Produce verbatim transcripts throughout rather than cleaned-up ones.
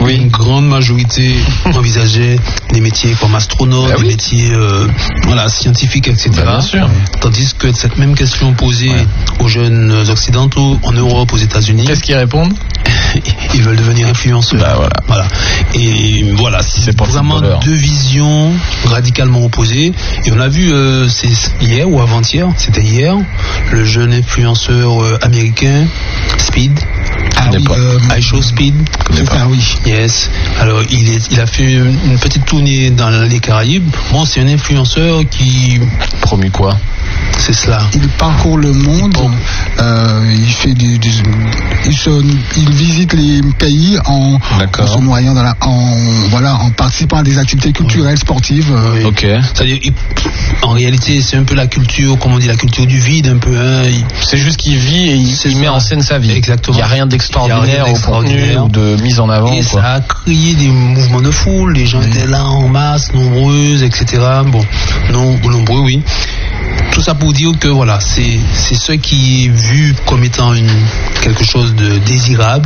oui. une grande majorité envisageait des métiers comme astronaute, bah, des oui. métiers euh, voilà, scientifiques, et cetera. Bah, bien sûr. Tandis que cette même question posée ouais. aux jeunes occidentaux en Europe, aux États-Unis. Qu'est-ce qu'ils répondent? Ils veulent devenir influenceurs. Bah, voilà. voilà. Et voilà, c'est, c'est vraiment deux visions radicalement opposées. Et on a vu, euh, c'est hier ou avant-hier, c'était hier, le jeune influenceur euh, américain, Speed. Ah oui, euh, iShow Speed. C'est ça, oui. Yes. Alors, il, est, il a fait une petite tournée dans les Caraïbes. Bon, c'est un influenceur qui... Promu quoi? C'est cela. Il parcourt le monde, il, euh, il fait des, des il, se, il visite les pays en, en se noyant dans la, en voilà, en participant à des activités culturelles, sportives. Oui. Ok. C'est-à-dire, il, en réalité, c'est un peu la culture, comment on dit, la culture du vide, un peu. Hein, il, c'est juste qu'il vit et il, il met en scène sa vie. Exactement. Il n'y a rien d'extraordinaire, rien d'extraordinaire au contenu ou de mise en avant. Et quoi. Ça a créé des mouvements de foule. Les gens oui. étaient là en masse, nombreuses, et cetera. Bon, non, nombreux, oui. Tout ça pour dire que voilà, c'est, c'est ce qui est vu comme étant une, quelque chose de désirable,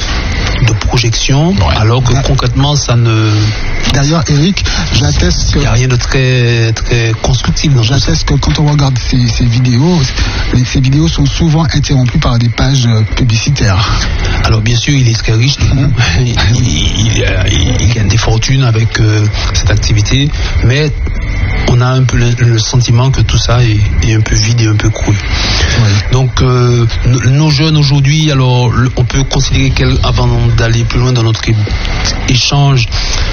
de projection, ouais. alors que concrètement ça ne... D'ailleurs, Eric, j'atteste que... Il n'y a rien de très, très constructif dans j'atteste ça. que quand on regarde ces, ces vidéos, les, ces vidéos sont souvent interrompues par des pages publicitaires. Alors bien sûr, il est très riche, du coup. Mmh. il, il, il, il gagne des fortunes avec euh, cette activité, mais on a un peu le, le sentiment que tout ça est, est un peu vide et un peu cru. Oui. Donc, euh, nos jeunes aujourd'hui, alors, on peut considérer qu'avant d'aller plus loin dans notre échange,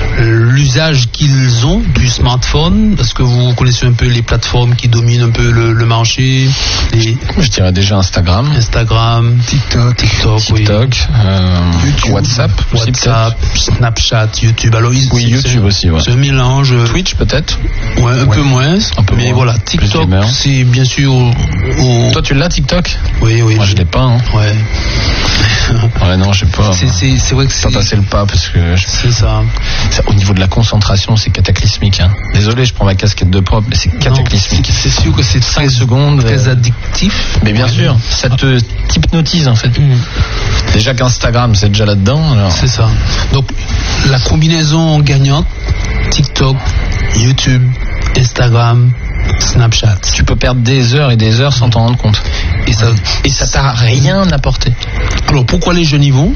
l'usage qu'ils ont du smartphone, est-ce que vous connaissez un peu les plateformes qui dominent un peu le, le marché? Les... Je dirais déjà Instagram. Instagram, TikTok, TikTok, TikTok oui. euh, YouTube, WhatsApp, WhatsApp, Snapchat, YouTube. Alors, ils, oui, YouTube aussi, ouais. C'est un mélange. Twitch peut-être. Ouais, un ouais. peu moins. Un peu mais moins. voilà, TikTok, c'est bien sûr. Au, au... Toi, tu l'as TikTok? Oui, oui. Moi, je l'ai pas. Hein. Ouais. Ouais, non, je sais pas. C'est, c'est, c'est vrai que c'est. Pas passer le pas parce que. Je... C'est ça. ça. Au niveau de la concentration, c'est cataclysmique. Hein. Désolé, je prends ma casquette de prof, mais c'est cataclysmique. Non, c'est, c'est sûr que c'est cinq secondes. Très addictif. Mais bien ouais. sûr, ça te hypnotise en fait. Mmh. Déjà qu'Instagram, c'est déjà là-dedans. Alors... C'est ça. Donc, la combinaison gagnante, TikTok, YouTube, Instagram, Snapchat. Tu peux perdre des heures et des heures sans t'en rendre compte. Et ça, et ça t'a rien apporté. Alors pourquoi les jeunes y vont?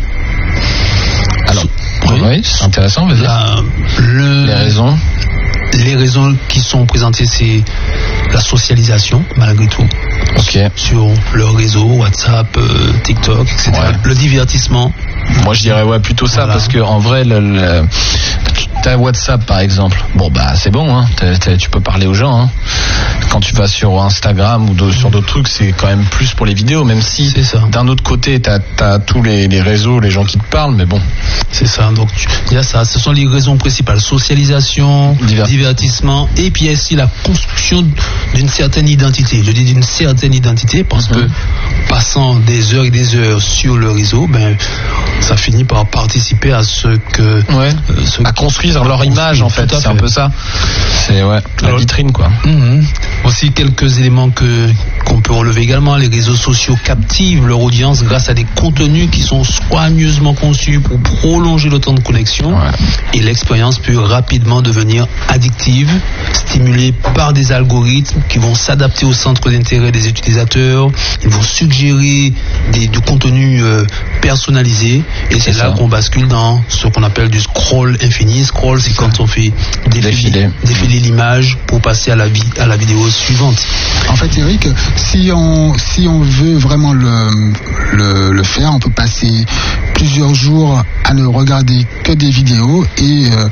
Alors, oui, oui c'est intéressant. Vas-y. La, le, les raisons. Les raisons qui sont présentées, c'est la socialisation, malgré tout. Ok. Sur le réseau, WhatsApp, euh, TikTok, et cetera. Ouais. Le divertissement. Moi, je dirais ouais plutôt ça voilà. Parce que en vrai, le, le, t'as WhatsApp par exemple. Bon bah c'est bon, hein. T'as, t'as, tu peux parler aux gens. Hein. Quand tu vas sur Instagram ou de, sur d'autres trucs, c'est quand même plus pour les vidéos, même si c'est ça. D'un autre côté, t'as, t'as tous les, les réseaux, les gens qui te parlent, mais bon. C'est ça. Donc il y a ça. Ce sont les raisons principales socialisation, Divert. divertissement, et puis aussi la construction d'une certaine identité. Je dis d'une certaine identité parce mm-hmm. que passant des heures et des heures sur le réseau, ben ça finit par participer à ce que ouais. euh, ce à construire leur image en fait, c'est fait. Un peu ça. C'est ouais, la Alors, vitrine quoi. Mm-hmm. Aussi quelques éléments que qu'on peut relever également, les réseaux sociaux captivent leur audience grâce à des contenus qui sont soigneusement conçus pour prolonger le temps de connexion ouais. et l'expérience peut rapidement devenir addictive, stimulée par des algorithmes qui vont s'adapter au centre d'intérêt des utilisateurs, ils vont suggérer des, du contenu euh, personnalisé et c'est, c'est là ça. Qu'on bascule dans ce qu'on appelle du scroll infini. Scroll, c'est, c'est quand on fait défiler, défiler l'image pour passer à la, vi- à la vidéo suivante. En fait, Eric, si on, si on veut vraiment le, le, le faire, on peut passer plusieurs jours à ne regarder que des vidéos et euh,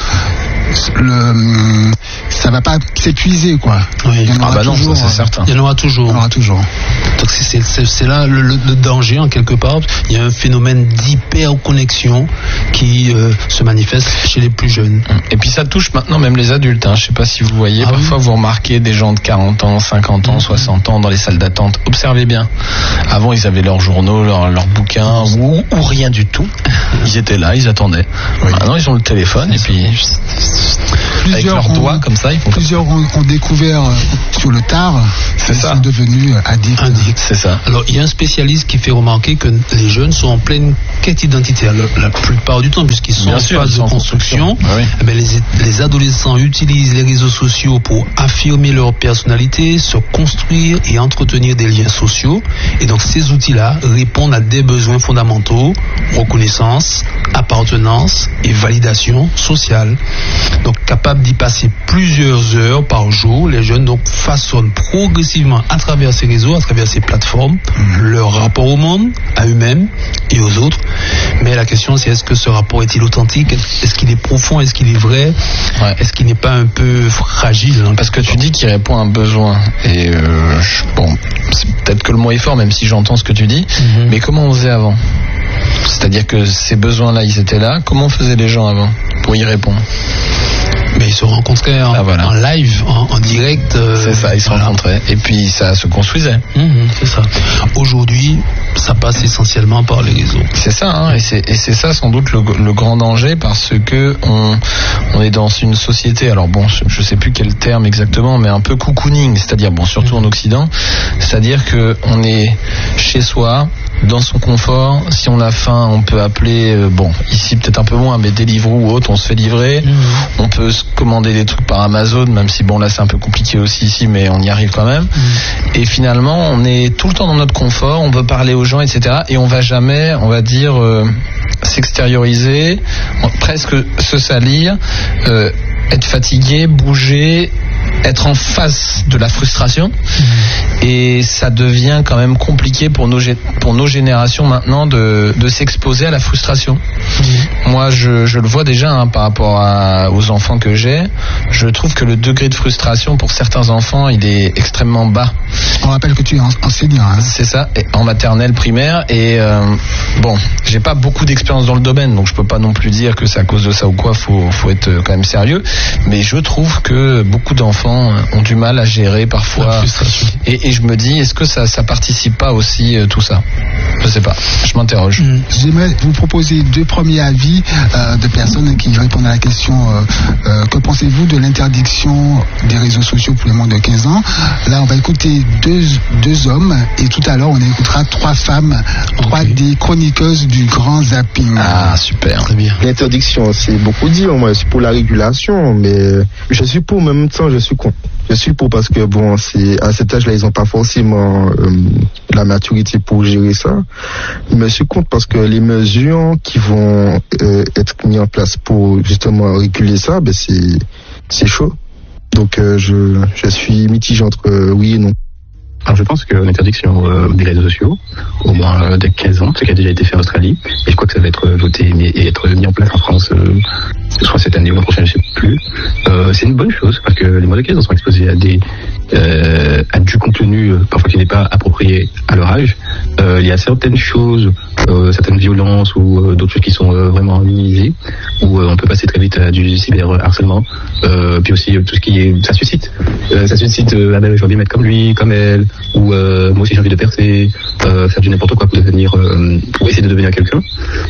le, ça va pas s'épuiser quoi. Oui. Il y en aura ah bah non, toujours, ça c'est certain. Il y en aura toujours. Il y en aura toujours. Donc c'est, c'est, c'est là le, le, le danger en quelque part. Il y a un phénomène d'hyperconnexion qui euh, se manifeste chez les plus jeunes. Et puis ça touche maintenant même les adultes. Hein. Je sais pas si vous voyez, ah parfois oui. Vous remarquez des gens de quarante ans, cinquante ans, mmh. soixante ans dans les salles d'attente. Observez bien. Avant ils avaient leurs journaux, leurs leur bouquins ou, ou rien du tout. Ils étaient là, ils attendaient. Oui. Maintenant ils ont le téléphone et puis plusieurs avec leurs doigts ont, comme ça. Ils font plusieurs ont, ont découvert euh, sur le tard. C'est ça. Ils sont devenus addicts. Addicts. C'est ça. Alors il y a un spécialiste qui fait remarquer que les jeunes sont en pleine quête identitaire. La, la plupart du du temps, puisqu'ils sont Bien en sûr, phase de construction. Ah oui. Eh bien, les, les adolescents utilisent les réseaux sociaux pour affirmer leur personnalité, se construire et entretenir des liens sociaux. Et donc, ces outils-là répondent à des besoins fondamentaux, reconnaissance, appartenance et validation sociale. Donc, capables d'y passer plusieurs heures par jour, les jeunes donc façonnent progressivement à travers ces réseaux, à travers ces plateformes, leur rapport au monde, à eux-mêmes et aux autres. Mais la question, c'est est-ce que ce rapport est-il authentique? Est-ce qu'il est profond? Est-ce qu'il est vrai? Ouais. Est-ce qu'il n'est pas un peu fragile, hein? Parce que tu dis qu'il répond à un besoin. Et euh, je, bon, c'est peut-être que le mot est fort, même si j'entends ce que tu dis. Mm-hmm. Mais comment on faisait avant? C'est-à-dire que ces besoins-là, ils étaient là. Comment faisaient les gens avant pour y répondre? Mais ils se rencontraient en, ah, voilà. en live, en, en direct. Euh, c'est ça, ils se voilà. rencontraient. Et puis ça se construisait. Mmh, c'est ça. Aujourd'hui, ça passe essentiellement par les réseaux. C'est ça, hein, et, c'est, et c'est ça sans doute le, le grand danger, parce que on, on est dans une société, alors bon, je sais plus quel terme exactement, mais un peu cocooning, c'est-à-dire, bon, surtout mmh. en Occident, c'est-à-dire que on est chez soi, dans son confort. Si on a faim, on peut appeler, euh, bon, ici peut-être un peu moins, mais Deliveroo ou autre, on se fait livrer. Mmh. On peut se commander des trucs par Amazon, même si bon là c'est un peu compliqué aussi ici, mais on y arrive quand même. Mmh. Et finalement, on est tout le temps dans notre confort, on peut parler aux gens, et cetera. Et on va jamais, on va dire, euh, s'extérioriser, presque se salir, euh, être fatigué, bouger, être en face de la frustration. Mmh. Et ça devient quand même compliqué pour nos, pour nos générations maintenant de, de s'exposer à la frustration. Mmh. Moi, je, je le vois déjà hein, par rapport à, aux enfants que j'ai. Je trouve que le degré de frustration pour certains enfants, il est extrêmement bas. On rappelle que tu es enseignant. Hein. C'est ça, en maternelle primaire. Et euh, bon, j'ai pas beaucoup d'expérience dans le domaine, donc je peux pas non plus dire que c'est à cause de ça ou quoi. Faut, faut être quand même sérieux. Mais je trouve que beaucoup d'enfants ont du mal à gérer parfois. Et, et je me dis, est-ce que ça, ça participe pas aussi euh, tout ça? Je sais pas. Je m'interroge. Mmh. J'aimerais vous proposer deux premiers avis euh, de personnes qui répondent à la question euh, euh, que pensez-vous de l'interdiction des réseaux sociaux pour les moins de quinze ans? Là, on va écouter deux, deux hommes et tout à l'heure, on écoutera trois femmes, okay. trois des chroniqueuses du grand zapping. Ah, super. Très bien. L'interdiction, c'est beaucoup dit. Moi, je suis pour la régulation, mais je suis pour, mais en même temps, je suis contre. Je suis pour parce que, bon, c'est, à cet âge-là, ils n'ont pas forcément euh, la maturité pour gérer ça. Mais je suis contre parce que les mesures qui vont euh, être mises en place pour justement réguler ça, ben c'est, c'est chaud. Donc euh, je, je suis mitigé entre euh, oui et non. Alors je pense que l'interdiction euh, des réseaux sociaux, au moins euh, dès quinze ans, ce qui a déjà été fait en Australie, et je crois que ça va être voté et être mis en place en France, euh, ce sera cette année ou l'an prochain, je ne sais plus. Euh, c'est une bonne chose parce que les moins de quinze ans sont exposés à des euh, à du contenu euh, parfois qui n'est pas approprié à leur âge. Euh, il y a certaines choses, euh, certaines violences ou euh, d'autres choses qui sont euh, vraiment minimisées, où euh, on peut passer très vite à du cyberharcèlement. Euh, puis aussi euh, tout ce qui est, ça suscite, euh, ça suscite, euh, ah ben j'ai envie de mettre comme lui, comme elle. Ou euh, moi aussi j'ai envie de percer, euh, faire du n'importe quoi pour devenir, euh, pour essayer de devenir quelqu'un.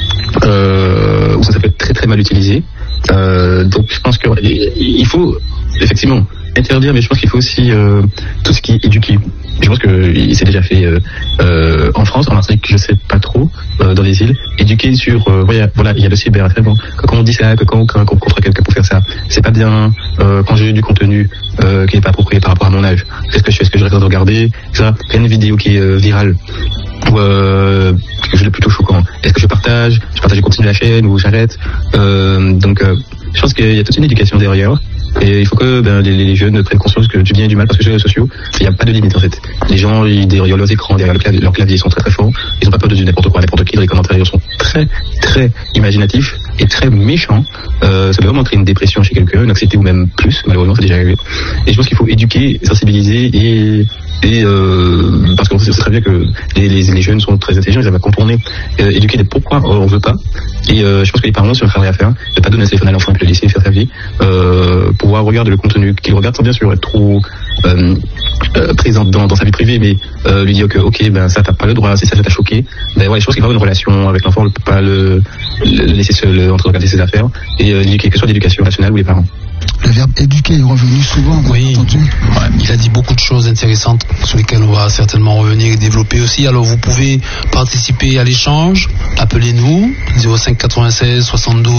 Euh, où ça, ça peut être très très mal utilisé. Euh, donc je pense qu'il faut effectivement interdire, mais je pense qu'il faut aussi euh, tout ce qui est éduqué. Je pense qu'il s'est déjà fait euh, euh, en France, en Martinique, je sais pas trop, euh, dans les îles, éduquer sur, euh, voilà, voilà, il y a le cyberharcèlement. Quand on dit ça, que quand on rencontre quelqu'un pour faire ça, c'est pas bien. Euh, quand j'ai du contenu euh, qui n'est pas approprié par rapport à mon âge, qu'est-ce que je fais? Est-ce que je reste de regarder ça? Il y a une vidéo qui est euh, virale, ou euh, quelque chose de plutôt choquant. Est-ce que je partage? Je partage et continue la chaîne ou j'arrête? euh, Donc, euh, je pense qu'il y a toute une éducation derrière. Et il faut que ben, les, les jeunes prennent conscience que du bien et du mal, parce que sur les réseaux sociaux, il n'y a pas de limite en fait. Les gens, ils, derrière leurs écrans, derrière le clavier, leur clavier, ils sont très très forts. Ils n'ont pas peur de dire n'importe quoi, n'importe qui. Les commentaires sont très très imaginatifs et très méchants. Euh, ça peut vraiment créer une dépression chez quelqu'un, une anxiété ou même plus. Malheureusement, c'est déjà arrivé. Et je pense qu'il faut éduquer, sensibiliser et et euh, parce qu'on sait très bien que les, les, les jeunes sont très intelligents, ils arrivent à contourner, euh, éduquer les pourquoi on veut pas. Et euh, je pense que les parents, si on a un travail à faire, de pas donner un téléphone à l'enfant et de le laisser faire sa vie, euh, pouvoir regarder le contenu qu'il regarde sans bien sûr être trop euh, euh, présent dans, dans sa vie privée, mais euh, lui dire que ok, ben ça t'as pas le droit, si ça t'a choqué, ben voilà, je pense qu'il va avoir une relation avec l'enfant, on ne peut pas le, le laisser seul en train de regarder ses affaires, et euh, quelle que soit l'éducation nationale ou les parents. le verbe éduquer est revenu souvent. Oui, ouais, il a dit beaucoup de choses intéressantes sur lesquelles on va certainement revenir et développer aussi. Alors vous pouvez participer à l'échange, appelez-nous zéro cinq quatre-vingt-seize soixante-douze